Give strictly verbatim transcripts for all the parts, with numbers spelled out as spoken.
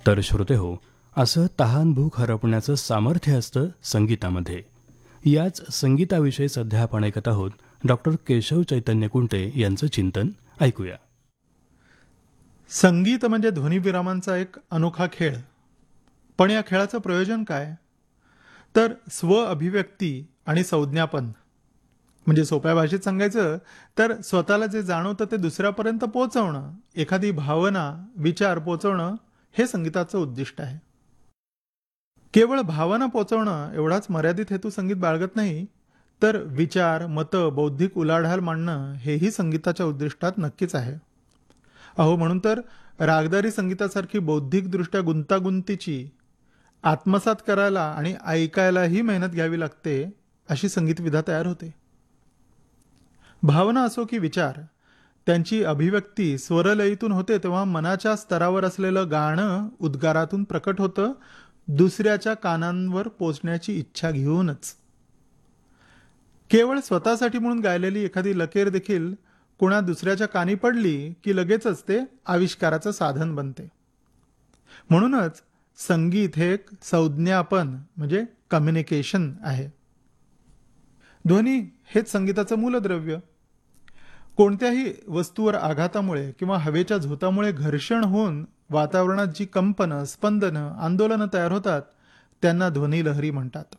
तर श्रोते हो, असं तहान भूक हरपण्याचं सामर्थ्य असतं संगीतामध्ये. याच संगीताविषयी सध्या आपण ऐकत आहोत डॉक्टर केशव चैतन्य कुंटे यांचं चिंतन. ऐकूया. संगीत म्हणजे ध्वनिविरामांचा एक अनोखा खेळ. पण या खेळाचं प्रयोजन काय? तर स्व अभिव्यक्ती आणि संज्ञापन. म्हणजे सोप्या भाषेत सांगायचं तर स्वतःला जे जाणवतं ते दुसऱ्यापर्यंत पोहोचवणं, एखादी भावना, विचार पोहोचवणं हे संगीताचं उद्दिष्ट आहे. केवळ भावना पोहोचवणं एवढाच मर्यादित हेतू संगीत बाळगत नाही, तर विचार, मतं, बौद्धिक उलाढाल मांडणं हेही संगीताच्या उद्दिष्टात नक्कीच आहे. अहो, म्हणून तर रागदारी संगीतासारखी बौद्धिकदृष्ट्या गुंतागुंतीची आत्मसात करायला आणि ऐकायलाही मेहनत घ्यावी लागते, अशी संगीत विधा तयार होते. भावना असो की विचार, त्यांची अभिव्यक्ती स्वरलयीतून होते तेव्हा मनाच्या स्तरावर असलेलं गाणं उद्गारातून प्रकट होतं, दुसऱ्याच्या कानांवर पोचण्याची इच्छा घेऊनच. केवळ स्वतःसाठी म्हणून गायलेली एखादी लकेर देखील कुणा दुसऱ्याच्या कानी पडली की लगेचच ते आविष्काराचं साधन बनते. म्हणूनच संगीत हे एक संज्ञापन म्हणजे कम्युनिकेशन आहे. ध्वनी हेच संगीताचं मूलद्रव्य. कोणत्याही वस्तूवर आघातामुळे किंवा हवेच्या झोतामुळे घर्षण होऊन वातावरणात जी कंपनं, स्पंदनं, आंदोलनं तयार होतात त्यांना ध्वनी लहरी म्हणतात.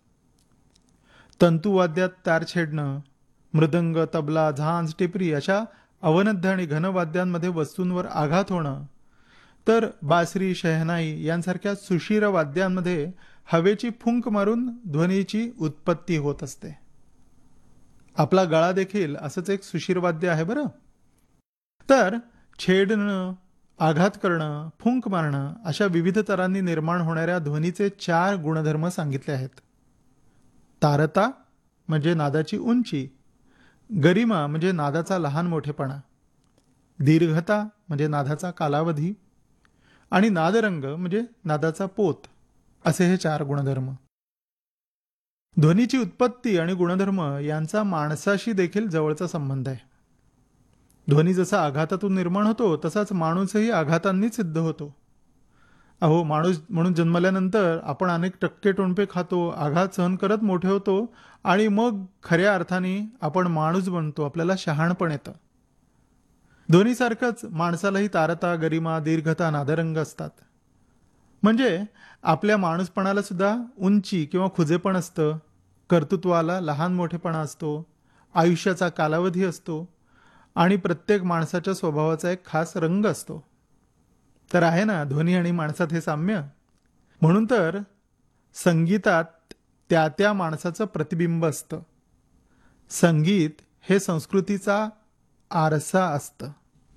तंतुवाद्यात तार छेडणं, मृदंग, तबला, झांज, टिपरी अशा अवनद्य आणि घनवाद्यांमध्ये वस्तूंवर आघात होणं, तर बासरी, शहनाई यांसारख्या सुशीर वाद्यांमध्ये हवेची फुंक मारून ध्वनीची उत्पत्ती होत असते. आपला गळा देखील असंच एक सुशीर वाद्य आहे बरं. तर छेडणं, आघात करणं, फुंक मारणं अशा विविध तरांनी निर्माण होणाऱ्या ध्वनीचे चार गुणधर्म सांगितले आहेत. तारता म्हणजे नादाची उंची, गरिमा म्हणजे नादाचा लहान मोठेपणा, दीर्घता म्हणजे नादाचा कालावधी आणि नादरंग म्हणजे नादाचा पोत, असे हे चार गुणधर्म. ध्वनीची उत्पत्ती आणि गुणधर्म यांचा माणसाशी देखील जवळचा संबंध आहे. ध्वनी जसा आघातातून निर्माण होतो तसाच माणूसही आघातांनी सिद्ध होतो. अहो, माणूस म्हणून जन्मल्यानंतर आपण अनेक टक्के टोणपे खातो, आघात सहन करत मोठे होतो आणि मग खऱ्या अर्थाने आपण माणूस बनतो, आपल्याला शहाणपण येतं. ध्वनीसारखंच माणसालाही तारता, गरिमा, दीर्घता, नादरंग असतात. म्हणजे आपल्या माणूसपणाला सुद्धा उंची किंवा खुजेपण असतं, कर्तृत्वाला लहान मोठेपणा असतो, आयुष्याचा कालावधी असतो आणि प्रत्येक माणसाच्या स्वभावाचा एक खास रंग असतो. तर आहे ना ध्वनी आणि माणसात हे साम्य. म्हणून तर संगीतात त्या त्या माणसाचं प्रतिबिंब असतं. संगीत हे संस्कृतीचा आरसा असतं.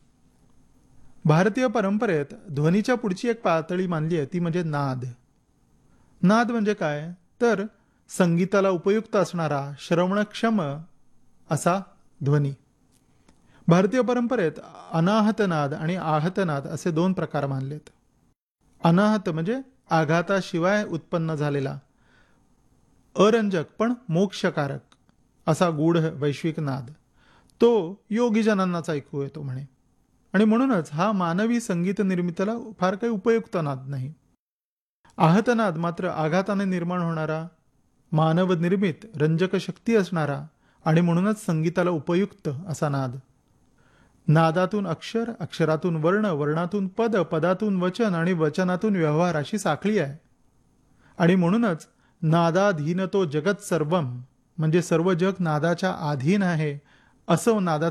भारतीय परंपरेत ध्वनीच्या पुढची एक पातळी मानली आहे, ती म्हणजे नाद. नाद म्हणजे काय? तर संगीताला उपयुक्त असणारा श्रवणक्षम असा ध्वनी. भारतीय परंपरेत अनाहत नाद आणि आहत नाद असे दोन प्रकार मानलेत. अनाहत म्हणजे आघाताशिवाय उत्पन्न झालेला, अरंजक पण मोक्षकारक असा गूढ वैश्विक नाद. तो योगीजनांनाच ऐकू येतो म्हणे, आणि म्हणूनच हा मानवी संगीत निर्मितीला फार काही उपयुक्त नाद नाही. आहतनाद मात्र आघाताने निर्माण होणारा, मानव निर्मित रंजक शक्ती असणारा आणि म्हणूनच संगीताला उपयुक्त असा नाद. नादातून अक्षर, अक्षरातून वर्ण, वर्णातून पद, पदातून वचन आणि वचनातून व्यवहार अशी साखळी आहे. आणि म्हणूनच नादाधीन तो जगत सर्वम म्हणजे सर्व जग नादाच्या अधीन आहे असं नादाचं